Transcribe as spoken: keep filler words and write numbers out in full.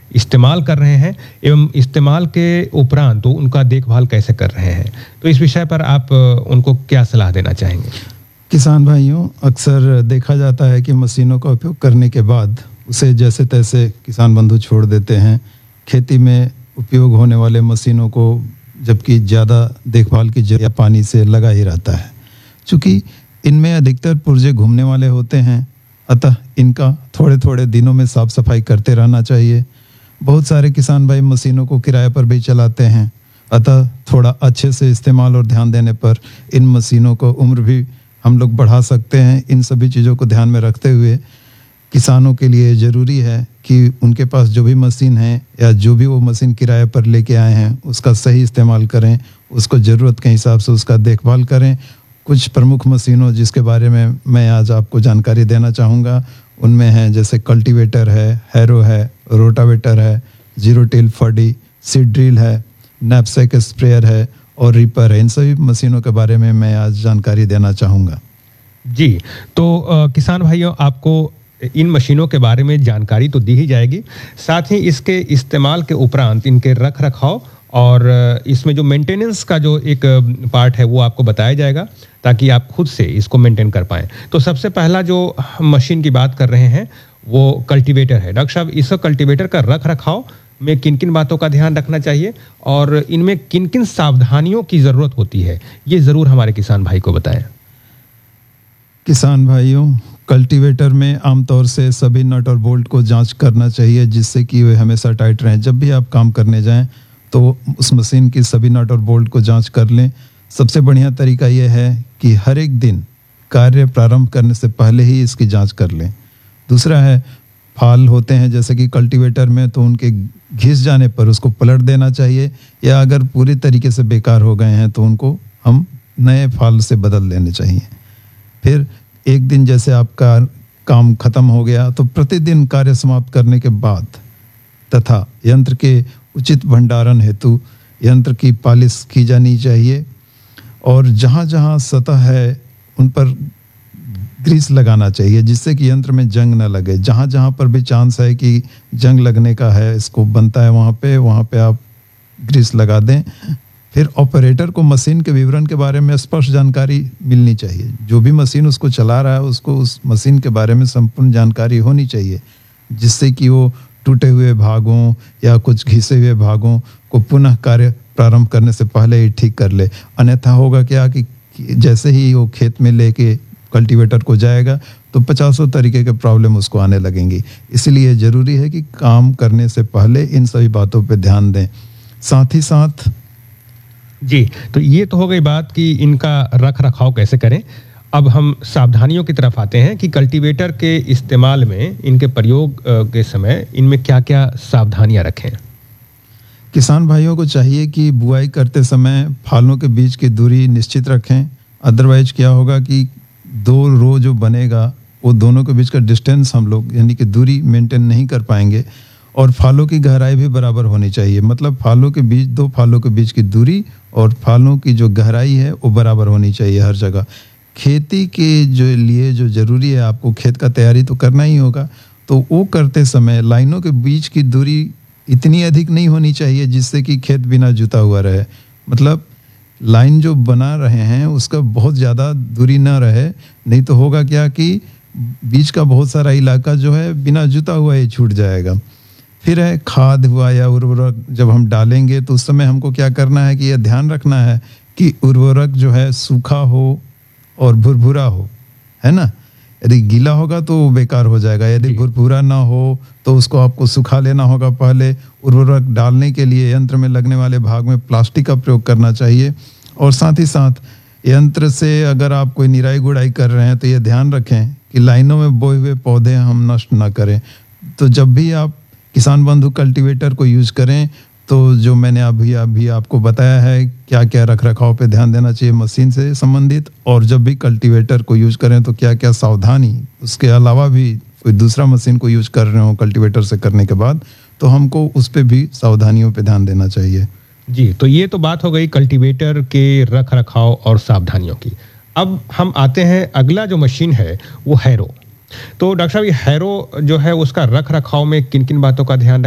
इस्तेमाल कर रहे हैं एवं इस्तेमाल के उपरांत तो उनका देखभाल कैसे कर रहे हैं। तो इस विषय पर आप उनको क्या सलाह देना चाहेंगे? किसान भाइयों, अक्सर देखा जाता है कि मशीनों का उपयोग करने के बाद उसे जैसे तैसे किसान बंधु छोड़ देते हैं। खेती में उपयोग होने वाले मशीनों को जबकि ज़्यादा देखभाल की जरूरत पानी से लगा ही रहता है। चूँकि इनमें अधिकतर पुर्जे घूमने वाले होते हैं, अतः इनका थोड़े थोड़े दिनों में साफ सफाई करते रहना चाहिए। बहुत सारे किसान भाई मशीनों को किराए पर भी चलाते हैं, अतः थोड़ा अच्छे से इस्तेमाल और ध्यान देने पर इन मशीनों को उम्र भी हम लोग बढ़ा सकते हैं। इन सभी चीज़ों को ध्यान में रखते हुए किसानों के लिए ज़रूरी है कि उनके पास जो भी मशीन है या जो भी वो मशीन किराए पर लेके आए हैं उसका सही इस्तेमाल करें, उसको ज़रूरत के हिसाब से उसका देखभाल करें। कुछ प्रमुख मशीनों जिसके बारे में मैं आज आपको जानकारी देना चाहूँगा उनमें हैं जैसे कल्टीवेटर है, हैरो है, रोटावेटर है, जीरो टिल फडी, सीड ड्रिल है, नैपसैक स्प्रेयर है और रीपर है। इन सभी मशीनों के बारे में मैं आज जानकारी देना चाहूँगा। जी, तो आ, किसान भाइयों, आपको इन मशीनों के बारे में जानकारी तो दी ही जाएगी, साथ ही इसके इस्तेमाल के उपरांत इनके रख रखाव और इसमें जो मेंटेनेंस का जो एक पार्ट है वो आपको बताया जाएगा ताकि आप खुद से इसको मेंटेन कर पाएँ। तो सबसे पहला जो मशीन की बात कर रहे हैं वो कल्टीवेटर है। डॉक्टर साहब, इस कल्टीवेटर का रख रखाव में किन किन बातों का ध्यान रखना चाहिए और इनमें किन किन सावधानियों की ज़रूरत होती है, ये ज़रूर हमारे किसान भाई को बताएं। किसान भाइयों, कल्टीवेटर में आमतौर से सभी नट और बोल्ट को जांच करना चाहिए जिससे कि वे हमेशा टाइट रहें। जब भी आप काम करने जाएं तो उस मशीन की सभी नट और बोल्ट को जांच कर लें। सबसे बढ़िया तरीका यह है कि हर एक दिन कार्य प्रारंभ करने से पहले ही इसकी जांच कर लें। दूसरा है, फाल होते हैं जैसे कि कल्टीवेटर में, तो उनके घिस जाने पर उसको पलट देना चाहिए या अगर पूरी तरीके से बेकार हो गए हैं तो उनको हम नए फाल से बदल देने चाहिए। फिर एक दिन जैसे आपका काम खत्म हो गया तो प्रतिदिन कार्य समाप्त करने के बाद तथा यंत्र के उचित भंडारण हेतु यंत्र की पालिश की जानी चाहिए और जहाँ जहाँ सतह है उन पर ग्रीस लगाना चाहिए जिससे कि यंत्र में जंग न लगे। जहाँ जहाँ पर भी चांस है कि जंग लगने का है, इसको बनता है, वहाँ पे वहाँ पे आप ग्रीस लगा दें। फिर ऑपरेटर को मशीन के विवरण के बारे में स्पष्ट जानकारी मिलनी चाहिए। जो भी मशीन उसको चला रहा है उसको उस मशीन के बारे में संपूर्ण जानकारी होनी चाहिए जिससे कि वो टूटे हुए भागों या कुछ घिसे हुए भागों को पुनः कार्य प्रारंभ करने से पहले ही ठीक कर ले। अन्यथा होगा क्या कि जैसे ही वो खेत में लेके कल्टीवेटर को जाएगा तो पचासों तरीके के प्रॉब्लम उसको आने लगेंगी। इसलिए ज़रूरी है कि काम करने से पहले इन सभी बातों पे ध्यान दें। साथ ही साथ जी, तो ये तो हो गई बात कि इनका रख रखाव कैसे करें। अब हम सावधानियों की तरफ आते हैं कि कल्टीवेटर के इस्तेमाल में, इनके प्रयोग के समय इनमें क्या क्या सावधानियां रखें। किसान भाइयों को चाहिए कि बुआई करते समय फालों के बीच की दूरी निश्चित रखें। अदरवाइज क्या होगा कि दो रो जो बनेगा वो दोनों के बीच का डिस्टेंस हम लोग यानी कि दूरी मेंटेन नहीं कर पाएंगे और फालों की गहराई भी बराबर होनी चाहिए। मतलब फालों के बीच, दो फालों के बीच की दूरी और फालों की जो गहराई है वो बराबर होनी चाहिए हर जगह। खेती के जो लिए जो ज़रूरी है, आपको खेत का तैयारी तो करना ही होगा, तो वो करते समय लाइनों के बीच की दूरी इतनी अधिक नहीं होनी चाहिए जिससे कि खेत बिना जुता हुआ रहे। मतलब लाइन जो बना रहे हैं उसका बहुत ज़्यादा दूरी ना रहे, नहीं तो होगा क्या कि बीच का बहुत सारा इलाका जो है बिना जुता हुआ ही छूट जाएगा। फिर है खाद हुआ या उर्वरक जब हम डालेंगे तो उस समय हमको क्या करना है कि यह ध्यान रखना है कि उर्वरक जो है सूखा हो और भुरभुरा हो, है ना। यदि गीला होगा तो बेकार हो जाएगा, यदि भुरभुरा ना हो तो उसको आपको सुखा लेना होगा। पहले उर्वरक डालने के लिए यंत्र में लगने वाले भाग में प्लास्टिक का प्रयोग करना चाहिए और साथ ही साथ यंत्र से अगर आप कोई निराई गुड़ाई कर रहे हैं तो ये ध्यान रखें कि लाइनों में बोए हुए पौधे हम नष्ट ना करें। तो जब भी आप किसान बंधु कल्टीवेटर को यूज करें तो जो मैंने अभी अभी आपको बताया है क्या क्या रख रखाव पे ध्यान देना चाहिए मशीन से संबंधित, और जब भी कल्टीवेटर को यूज करें तो क्या क्या सावधानी, उसके अलावा भी कोई दूसरा मशीन को यूज कर रहे हो कल्टीवेटर से करने के बाद तो हमको उस पर भी सावधानियों पे ध्यान देना चाहिए। जी, तो ये तो बात हो गई कल्टीवेटर के रख रखाव और सावधानियों की। अब हम आते हैं, अगला जो मशीन है वो हैरो। तो डॉक्टर साहब, ये हैरो जो है उसका रख रखाव में किन किन बातों का ध्यान